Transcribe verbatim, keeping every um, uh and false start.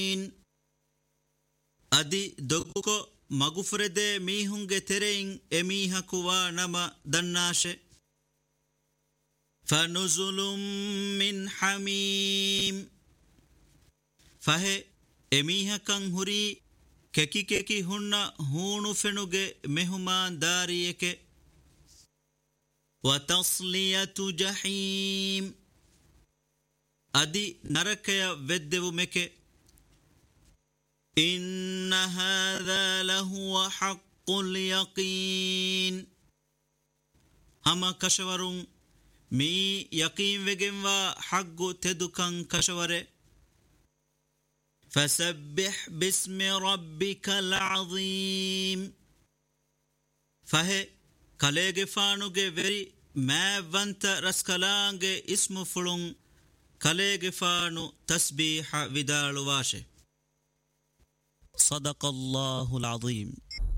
ಅದಿ ದೊಗ್ಗುಕೊ ಮಗುಫುರೆದೆ ಮೀಹುಂಗೆ ತೆರೆಯಿಂ ಎಮೀಹಕುವಾ ನಮ ದನ್ನಾಶೆ ಫನುಜುಲುಂ ಮಿನ್ ಹಮೀಮ್ ಫಹೆ ಎಮೀಹಕಂ ಹುರಿ ಕೆಕಿ ಕೆಕಿ ಹುಣ್ಣ ಹೂಣು ಫೆನುಗೆ ಮೆಹುಮಾನ್ ದಾರಿಯಕೆ ವತಸ್ಲಿಯತು ಜಹೀಮ್ ಅದಿ ನರಕಯ ವೆದ್ದೆವು ಮೆಕೆ إن هذا لهو حق اليقين أما كشورون مي يقين وجنوا حق تدكان كشوره فسبح باسم ربك العظيم فهي كاليغ فانوغ وري ما وانت رسكلانغ اسم فلون كاليغ فانو تسبيح ودالو واشه صدق الله العظيم